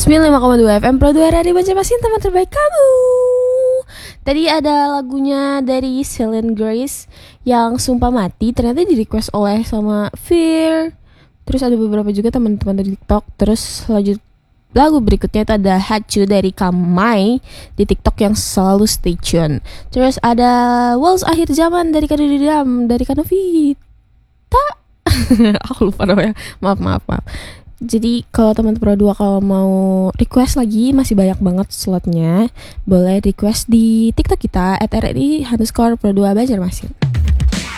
95,2 FM Pro 2 Radio Banjarmasin, teman terbaik kamu. Tadi ada lagunya dari Celine Grace yang Sumpah Mati, ternyata di request oleh sama Fear. Terus ada beberapa juga teman-teman dari TikTok. Terus lanjut lagu berikutnya itu ada Hachu dari Kamai di TikTok yang selalu stay tune. Terus ada Walls Akhir Zaman dari Kadudidam dari Kanovita. Aku lupa namanya. Maaf. Jadi kalau teman Pro 2 kalau mau request lagi masih banyak banget slotnya. Boleh request di TikTok kita @RRI_Pro2 Banjarmasin.